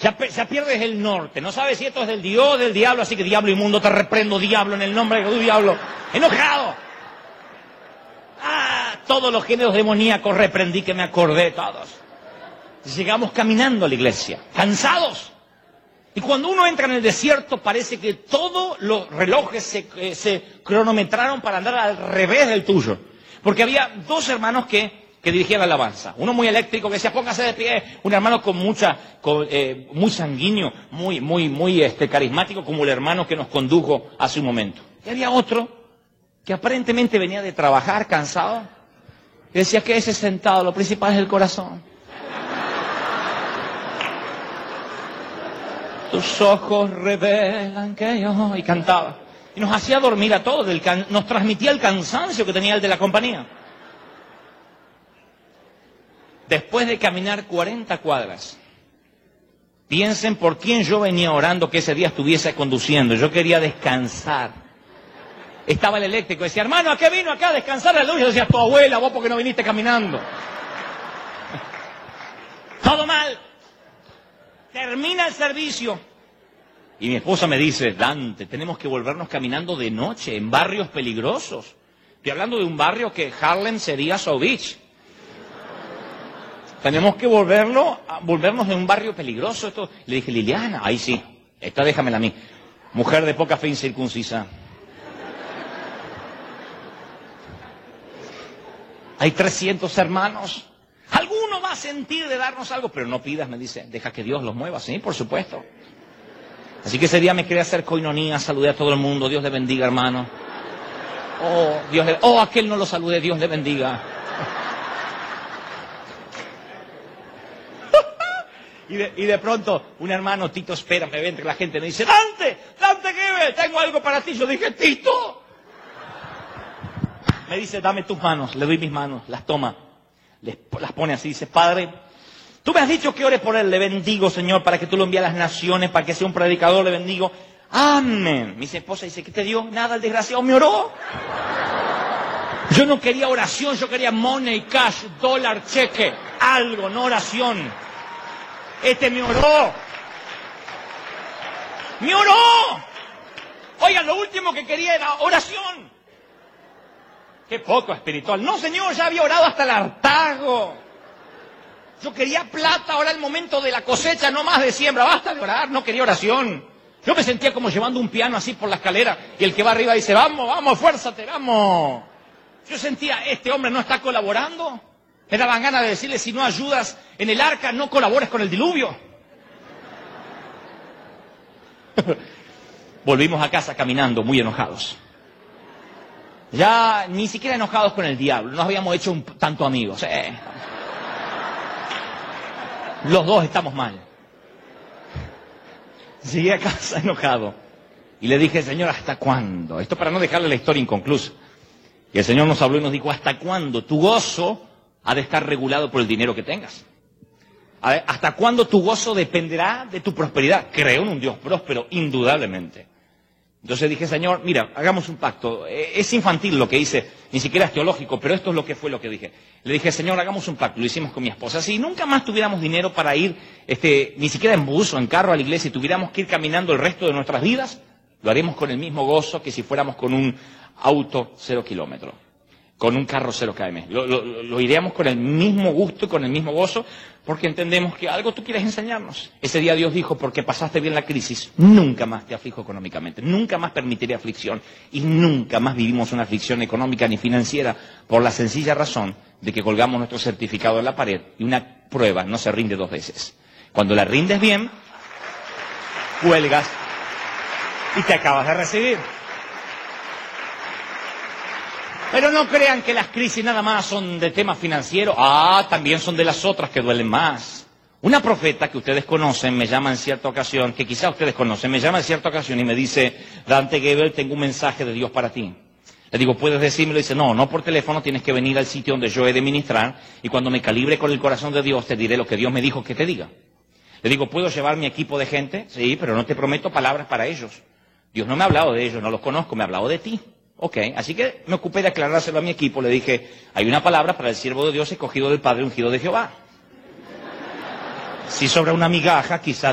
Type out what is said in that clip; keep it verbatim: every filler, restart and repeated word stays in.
Ya, ya pierdes el norte, no sabes si esto es del Dios, del diablo, así que diablo inmundo, te reprendo, diablo, en el nombre de tu diablo, enojado. Ah, todos los géneros demoníacos reprendí que me acordé, todos. Llegamos caminando a la iglesia, cansados. Y cuando uno entra en el desierto parece que todos los relojes se, eh, se cronometraron para andar al revés del tuyo. Porque había dos hermanos que... que dirigía la alabanza. Uno muy eléctrico que decía, póngase de pie. Un hermano con mucha, con, eh, muy sanguíneo, muy, muy, muy este, carismático, como el hermano que nos condujo hace un momento. Y había otro que aparentemente venía de trabajar cansado. Y decía, quédese sentado, lo principal es el corazón. Tus ojos revelan que yo... Y cantaba. Y nos hacía dormir a todos, del can... nos transmitía el cansancio que tenía el de la compañía. Después de caminar cuarenta cuadras, piensen por quién yo venía orando que ese día estuviese conduciendo. Yo quería descansar. Estaba el eléctrico, decía, hermano, ¿a qué vino acá a descansar la luz? Yo decía, tu abuela, vos porque no viniste caminando. Todo mal. Termina el servicio. Y mi esposa me dice, Dante, tenemos que volvernos caminando de noche, en barrios peligrosos. Estoy hablando de un barrio que Harlem sería South Beach. Tenemos que volverlo, volvernos de un barrio peligroso. Esto. Le dije, Liliana, ahí sí, esta déjamela a mí. Mujer de poca fe incircuncisa. Hay trescientos hermanos. Alguno va a sentir de darnos algo, pero no pidas, me dice, deja que Dios los mueva. Sí, por supuesto. Así que ese día me quería hacer coinonía, saludé a todo el mundo. Dios le bendiga, hermano. Oh, Dios le... oh, aquel no lo saludé, Dios le bendiga. Y de, y de pronto, un hermano, Tito, espera, me ve entre la gente, me dice, Dante, Dante, ¿qué? Tengo algo para ti. Yo dije, Tito. Me dice, dame tus manos. Le doy mis manos, las toma, les, las pone así, dice, Padre, tú me has dicho que ore por él, le bendigo, Señor, para que tú lo envíes a las naciones, para que sea un predicador, le bendigo. Amén. Mi esposa dice, ¿qué te dio? Nada, el desgraciado me oró. Yo no quería oración, yo quería money, cash, dólar, cheque, algo, no oración. Este me oró. ¡Me oró! Oigan, lo último que quería era oración. Qué poco espiritual. No, Señor, ya había orado hasta el hartazgo. Yo quería plata, ahora el momento de la cosecha, no más de siembra. Basta de orar, no quería oración. Yo me sentía como llevando un piano así por la escalera y el que va arriba dice, vamos, vamos, fuérzate, vamos. Yo sentía, este hombre no está colaborando. Me daban ganas de decirle, si no ayudas en el arca, no colabores con el diluvio. Volvimos a casa caminando, muy enojados. Ya ni siquiera enojados con el diablo, nos habíamos hecho un, tanto amigos. Eh. Los dos estamos mal. Llegué a casa enojado y le dije, Señor, ¿hasta cuándo? Esto para no dejarle la historia inconclusa. Y el Señor nos habló y nos dijo, ¿hasta cuándo tu gozo ha de estar regulado por el dinero que tengas? ¿Hasta cuándo tu gozo dependerá de tu prosperidad? Creo en un Dios próspero, indudablemente. Entonces dije, Señor, mira, hagamos un pacto. Es infantil lo que hice, ni siquiera es teológico, pero esto es lo que fue lo que dije. Le dije, Señor, hagamos un pacto. Lo hicimos con mi esposa. Si nunca más tuviéramos dinero para ir, este, ni siquiera en bus o en carro a la iglesia, y tuviéramos que ir caminando el resto de nuestras vidas, lo haremos con el mismo gozo que si fuéramos con un auto cero kilómetros. Con un carro cero kilómetros. Lo, lo, lo iríamos con el mismo gusto y con el mismo gozo, porque entendemos que algo tú quieres enseñarnos. Ese día Dios dijo, porque pasaste bien la crisis, nunca más te aflijo económicamente, nunca más permitiré aflicción, y nunca más vivimos una aflicción económica ni financiera, por la sencilla razón de que colgamos nuestro certificado en la pared, y una prueba no se rinde dos veces. Cuando la rindes bien, cuelgas y te acabas de recibir. Pero no crean que las crisis nada más son de tema financiero. Ah, también son de las otras que duelen más. Una profeta que ustedes conocen me llama en cierta ocasión, que quizá ustedes conocen, me llama en cierta ocasión y me dice, Dante Gebel, tengo un mensaje de Dios para ti. Le digo, ¿puedes decírmelo? Y dice, no, no por teléfono, tienes que venir al sitio donde yo he de ministrar y cuando me calibre con el corazón de Dios te diré lo que Dios me dijo que te diga. Le digo, ¿puedo llevar mi equipo de gente? Sí, pero no te prometo palabras para ellos. Dios no me ha hablado de ellos, no los conozco, me ha hablado de ti. Ok, así que me ocupé de aclarárselo a mi equipo, le dije, hay una palabra para el siervo de Dios escogido del Padre ungido de Jehová. Si sobra una migaja, quizá